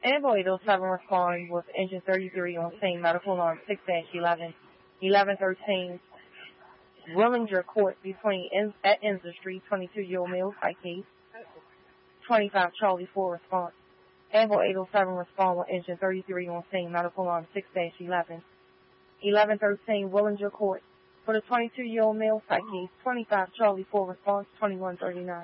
Ambo 807 respond with engine 33 on scene, medical alarm 6-11, 1113 Willinger Court between at Enzer Street, 22-year-old male, psyche, 25 Charlie 4 response. Ambo 807 respond with engine 33 on scene, medical alarm 6-11, 1113 Willinger Court for the 22-year-old male, psyche, 25 Charlie 4 response, 2139.